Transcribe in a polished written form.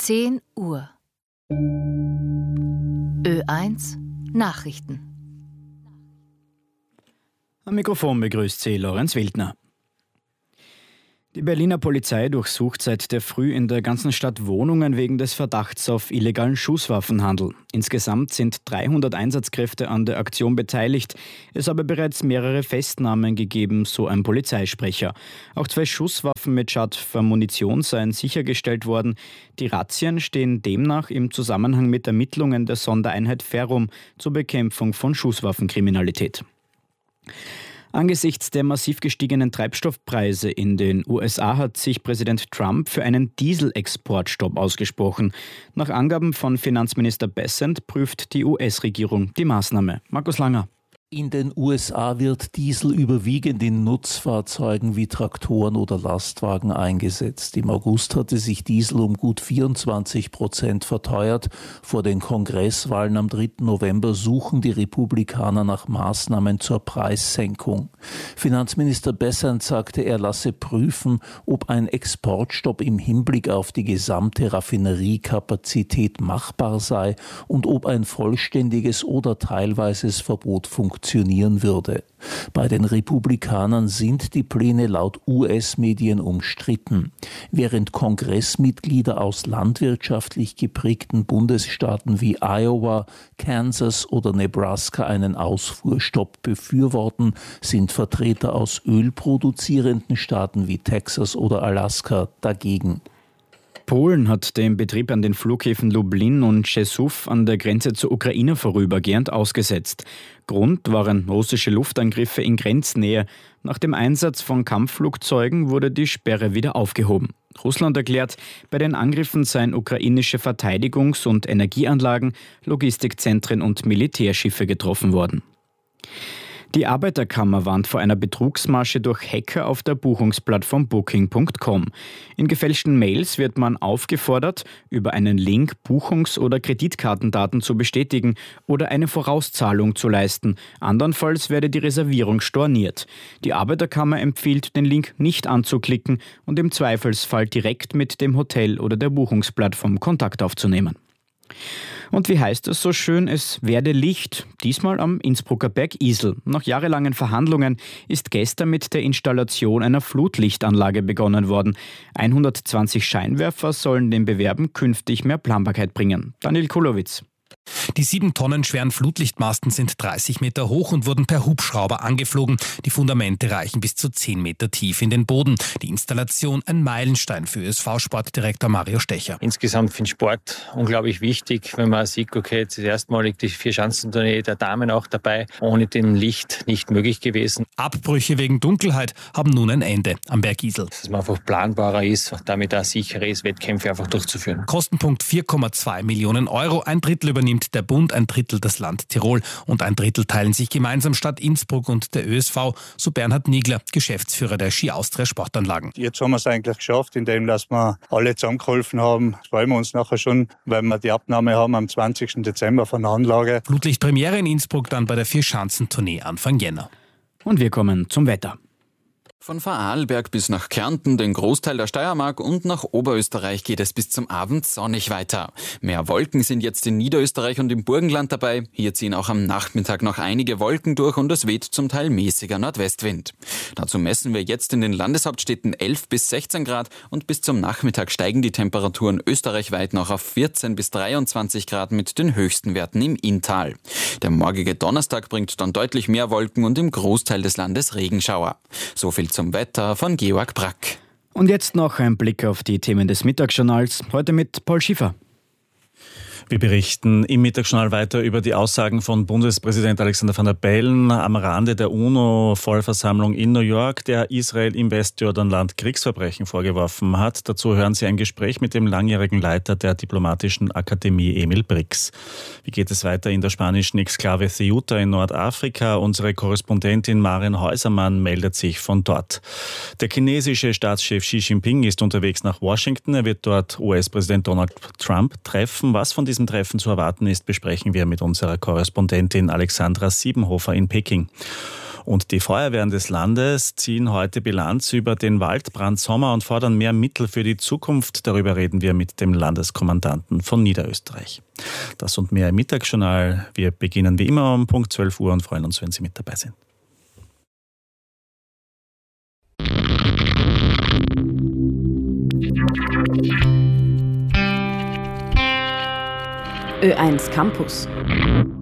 10 Uhr. Ö1 Nachrichten. Am Mikrofon begrüßt Sie Lorenz Wildner. Die Berliner Polizei durchsucht seit der Früh in der ganzen Stadt Wohnungen wegen des Verdachts auf illegalen Schusswaffenhandel. Insgesamt sind 300 Einsatzkräfte an der Aktion beteiligt. Es habe bereits mehrere Festnahmen gegeben, so ein Polizeisprecher. Auch 2 Schusswaffen mit Schadvermunition seien sichergestellt worden. Die Razzien stehen demnach im Zusammenhang mit Ermittlungen der Sondereinheit Ferrum zur Bekämpfung von Schusswaffenkriminalität. Angesichts der massiv gestiegenen Treibstoffpreise in den USA hat sich Präsident Trump für einen Dieselexportstopp ausgesprochen. Nach Angaben von Finanzminister Bessent prüft die US-Regierung die Maßnahme. Markus Langer. In den USA wird Diesel überwiegend in Nutzfahrzeugen wie Traktoren oder Lastwagen eingesetzt. Im August hatte sich Diesel um gut 24% verteuert. Vor den Kongresswahlen am 3. November suchen die Republikaner nach Maßnahmen zur Preissenkung. Finanzminister Bessent sagte, er lasse prüfen, ob ein Exportstopp im Hinblick auf die gesamte Raffineriekapazität machbar sei und ob ein vollständiges oder teilweises Verbot funktionieren würde. Bei den Republikanern sind die Pläne laut US-Medien umstritten. Während Kongressmitglieder aus landwirtschaftlich geprägten Bundesstaaten wie Iowa, Kansas oder Nebraska einen Ausfuhrstopp befürworten, sind Vertreter aus ölproduzierenden Staaten wie Texas oder Alaska dagegen. Polen hat den Betrieb an den Flughäfen Lublin und Rzeszów an der Grenze zur Ukraine vorübergehend ausgesetzt. Grund waren russische Luftangriffe in Grenznähe. Nach dem Einsatz von Kampfflugzeugen wurde die Sperre wieder aufgehoben. Russland erklärt, bei den Angriffen seien ukrainische Verteidigungs- und Energieanlagen, Logistikzentren und Militärschiffe getroffen worden. Die Arbeiterkammer warnt vor einer Betrugsmasche durch Hacker auf der Buchungsplattform Booking.com. In gefälschten Mails wird man aufgefordert, über einen Link Buchungs- oder Kreditkartendaten zu bestätigen oder eine Vorauszahlung zu leisten. Andernfalls werde die Reservierung storniert. Die Arbeiterkammer empfiehlt, den Link nicht anzuklicken und im Zweifelsfall direkt mit dem Hotel oder der Buchungsplattform Kontakt aufzunehmen. Und wie heißt es so schön, es werde Licht, diesmal am Innsbrucker Berg Isel. Nach jahrelangen Verhandlungen ist gestern mit der Installation einer Flutlichtanlage begonnen worden. 120 Scheinwerfer sollen den Bewerben künftig mehr Planbarkeit bringen. Daniel Kulowitz. Die 7 Tonnen schweren Flutlichtmasten sind 30 Meter hoch und wurden per Hubschrauber angeflogen. Die Fundamente reichen bis zu 10 Meter tief in den Boden. Die Installation ein Meilenstein für ÖSV-Sportdirektor Mario Stecher. Insgesamt finde ich Sport unglaublich wichtig, wenn man sieht, okay, jetzt ist erstmalig die Vierschanzentournee der Damen auch dabei. Ohne dem Licht nicht möglich gewesen. Abbrüche wegen Dunkelheit haben nun ein Ende am Berg Isel. Dass man einfach planbarer ist, damit auch sicherer ist, Wettkämpfe einfach durchzuführen. Kostenpunkt 4,2 Millionen Euro. Ein Drittel übernimmt der Bund, ein Drittel das Land Tirol und ein Drittel teilen sich gemeinsam Stadt Innsbruck und der ÖSV, so Bernhard Niegler, Geschäftsführer der Ski Austria Sportanlagen. Jetzt haben wir es eigentlich geschafft, indem dass wir alle zusammengeholfen haben. Das freuen wir uns nachher schon, weil wir die Abnahme haben am 20. Dezember von der Anlage. Flutlichtpremiere in Innsbruck dann bei der Vierschanzentournee Anfang Jänner. Und wir kommen zum Wetter. Von Vorarlberg bis nach Kärnten, den Großteil der Steiermark und nach Oberösterreich geht es bis zum Abend sonnig weiter. Mehr Wolken sind jetzt in Niederösterreich und im Burgenland dabei. Hier ziehen auch am Nachmittag noch einige Wolken durch und es weht zum Teil mäßiger Nordwestwind. Dazu messen wir jetzt in den Landeshauptstädten 11 bis 16 Grad und bis zum Nachmittag steigen die Temperaturen österreichweit noch auf 14 bis 23 Grad mit den höchsten Werten im Inntal. Der morgige Donnerstag bringt dann deutlich mehr Wolken und im Großteil des Landes Regenschauer. So viel zum Wetter von Georg Brack. Und jetzt noch ein Blick auf die Themen des Mittagsjournals, heute mit Paul Schiffer. Wir berichten im Mittagsjournal weiter über die Aussagen von Bundespräsident Alexander Van der Bellen am Rande der UNO-Vollversammlung in New York, der Israel im Westjordanland Kriegsverbrechen vorgeworfen hat. Dazu hören Sie ein Gespräch mit dem langjährigen Leiter der Diplomatischen Akademie Emil Brix. Wie geht es weiter in der spanischen Exklave Ceuta in Nordafrika? Unsere Korrespondentin Maren Häusermann meldet sich von dort. Der chinesische Staatschef Xi Jinping ist unterwegs nach Washington. Er wird dort US-Präsident Donald Trump treffen. Was von diesem Treffen zu erwarten ist, besprechen wir mit unserer Korrespondentin Alexandra Siebenhofer in Peking. Und die Feuerwehren des Landes ziehen heute Bilanz über den Waldbrand-Sommer und fordern mehr Mittel für die Zukunft. Darüber reden wir mit dem Landeskommandanten von Niederösterreich. Das und mehr im Mittagsjournal. Wir beginnen wie immer um Punkt 12 Uhr und freuen uns, wenn Sie mit dabei sind. Ö1 Campus.